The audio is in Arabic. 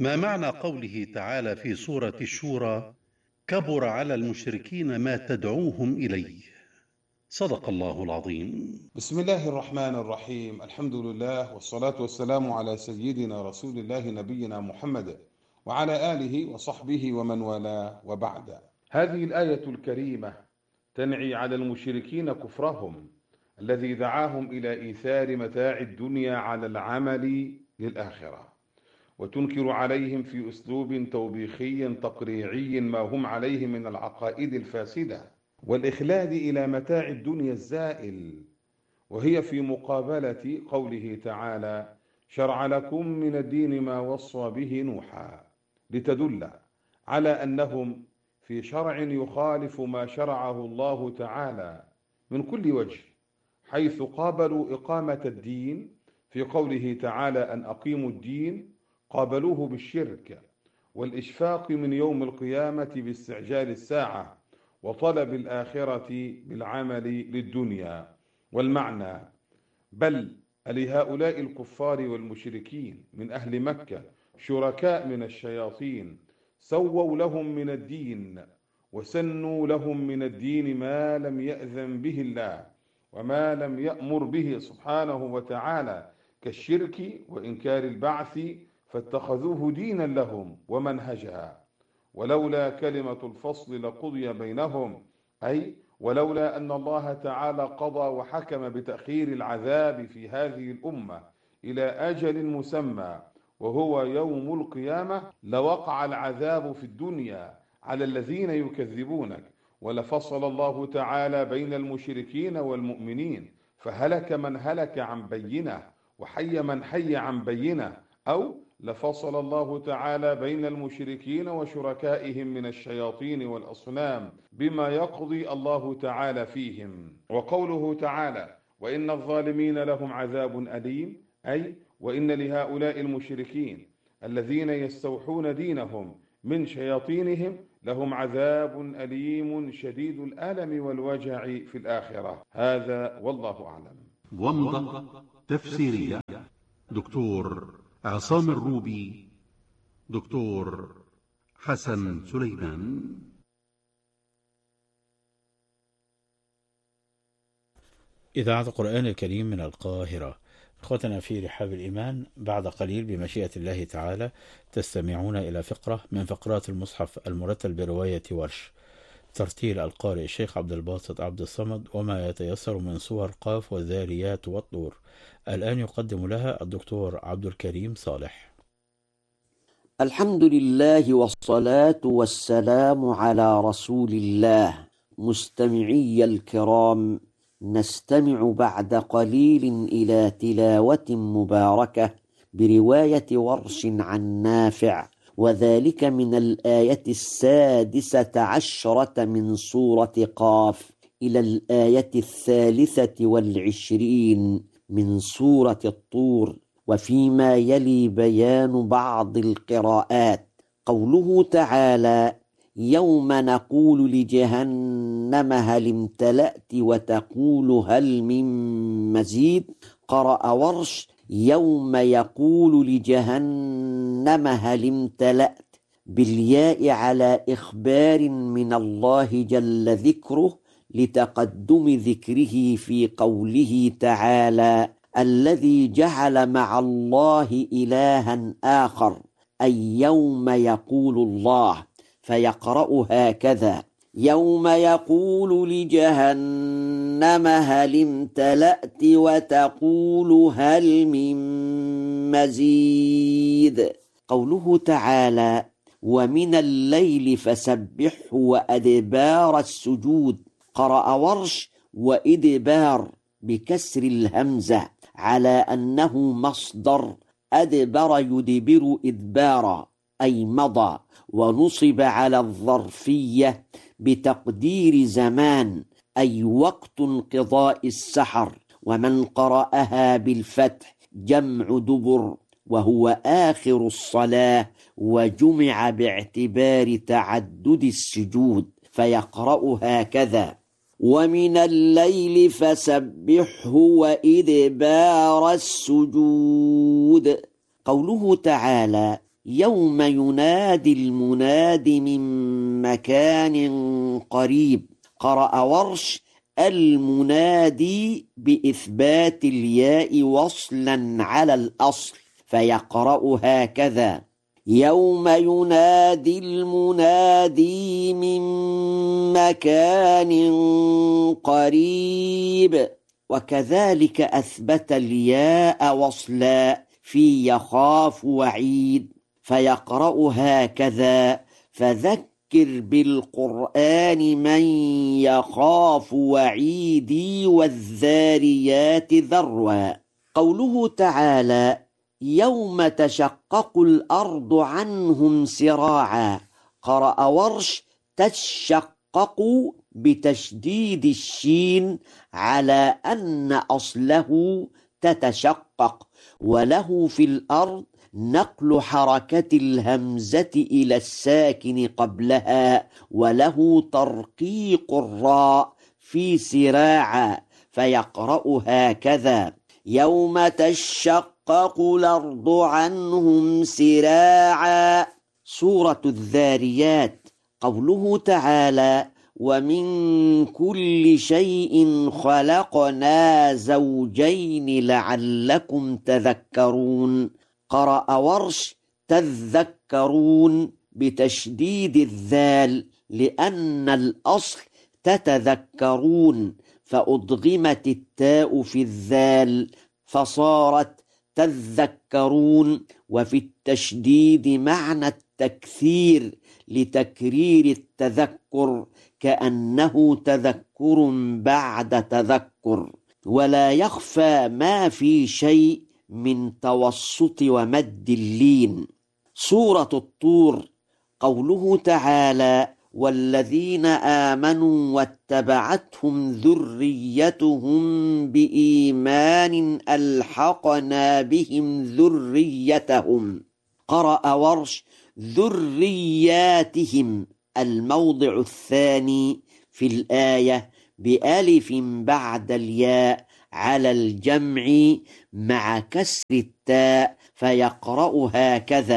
ما معنى قوله تعالى في سورة الشورى: كبر على المشركين ما تدعوهم إليه؟ صدق الله العظيم. بسم الله الرحمن الرحيم. الحمد لله والصلاة والسلام على سيدنا رسول الله نبينا محمد وعلى آله وصحبه ومن والاه، وبعد. هذه الآية الكريمة تنعي على المشركين كفرهم الذي دعاهم إلى إيثار متاع الدنيا على العمل للآخرة، وتنكر عليهم في أسلوب توبيخي تقريعي ما هم عليه من العقائد الفاسدة والإخلاد إلى متاع الدنيا الزائل، وهي في مقابلة قوله تعالى: شرع لكم من الدين ما وصى به نوحا، لتدل على أنهم في شرع يخالف ما شرعه الله تعالى من كل وجه، حيث قابلوا إقامة الدين في قوله تعالى أن أقيموا الدين، قابلوه بالشرك والإشفاق من يوم القيامة باستعجال الساعة وطلب الآخرة بالعمل للدنيا. والمعنى: بل لهؤلاء الكفار والمشركين من أهل مكة شركاء من الشياطين سووا لهم من الدين وسنوا لهم من الدين ما لم يأذن به الله وما لم يأمر به سبحانه وتعالى كالشرك وإنكار البعث، فاتخذوه دينا لهم ومنهجا، ولولا كلمة الفصل لقضي بينهم، أي ولولا أن الله تعالى قضى وحكم بتأخير العذاب في هذه الأمة إلى أجل مسمى وهو يوم القيامة لوقع العذاب في الدنيا على الذين يكذبونك، ولفصل الله تعالى بين المشركين والمؤمنين، فهلك من هلك عن بينه وحي من حي عن بينه، أو لفصل الله تعالى بين المشركين وشركائهم من الشياطين والأصنام بما يقضي الله تعالى فيهم. وقوله تعالى: وإن الظالمين لهم عذاب أليم، أي وإن لهؤلاء المشركين الذين يستوحون دينهم من شياطينهم لهم عذاب أليم شديد الألم والوجع في الآخرة. هذا والله أعلم. ومضة تفسيرية: دكتور عصام الروبي، دكتور حسن سليمان. إذاعة القرآن الكريم من القاهرة. إخوتنا في رحاب الإيمان، بعد قليل بمشيئة الله تعالى تستمعون إلى فقرة من فقرات المصحف المرتل برواية ورش، ترتيل القارئ الشيخ عبد الباسط عبد الصمد، وما يتيسر من صور قاف والذاريات والطور. الآن يقدم لها الدكتور عبد الكريم صالح. الحمد لله والصلاة والسلام على رسول الله. مستمعي الكرام، نستمع بعد قليل إلى تلاوة مباركة برواية ورش عن نافع، وذلك من الآية 16 من سورة قاف إلى الآية 23 من سورة الطور، وفيما يلي بيان بعض القراءات. قوله تعالى: يوم نقول لجهنم هل امتلأت وتقول هل من مزيد. قرأ ورش: يوم يقول لجهنم هل امتلأت، بالياء على إخبار من الله جل ذكره لتقدم ذكره في قوله تعالى: الذي جعل مع الله إلها آخر، أي يوم يقول الله، فيقرأ هكذا: يوم يقول لجهنم هل امتلأت وتقول هل من مزيد. قوله تعالى: ومن الليل فسبحه وأدبار السجود. قرأ ورش: وإدبار بكسر الهمزة على أنه مصدر أدبر يدبر إدبارا، أي مضى، ونصب على الظرفية بتقدير زمان، أي وقت انقضاء السحر. ومن قرأها بالفتح جمع دبر، وهو آخر الصلاة، وجمع باعتبار تعدد السجود، فيقرأ هكذا: ومن الليل فسبحه وإدبار السجود. قوله تعالى: يوم ينادي المناد من مكان قريب. قرأ ورش المنادي بإثبات الياء وصلا على الأصل، فيقرأ هكذا: يوم ينادي المنادي من مكان قريب. وكذلك أثبت الياء وصلا في يخاف وعيد، فيقرأ هكذا: فذكر بالقرآن من يخاف وعيدي والذاريات ذروا. قوله تعالى: يوم تشقق الأرض عنهم سراعا. قرأ ورش: تشقق بتشديد الشين على أن أصله تتشقق، وله في الأرض نقل حركة الهمزة إلى الساكن قبلها، وله ترقيق الراء في سراعا، فيقرأ هكذا: يوم تشقق الأرض عنهم سراعا. سورة الذاريات. قوله تعالى: ومن كل شيء خلقنا زوجين لعلكم تذكرون. قرأ ورش: تذكرون بتشديد الذال، لأن الأصل تتذكرون، فأدغمت التاء في الذال فصارت تذكرون. وفي التشديد معنى التكثير لتكرير التذكر، كأنه تذكر بعد تذكر. ولا يخفى ما في شيء من توسط ومد اللين. سورة الطور. قوله تعالى: والذين آمنوا واتبعتهم ذريتهم بإيمان ألحقنا بهم ذريتهم. قرأ ورش: ذرياتهم، الموضع الثاني في الآية بألف بعد الياء على الجمع مع كسر التاء، فيقرأ هكذا: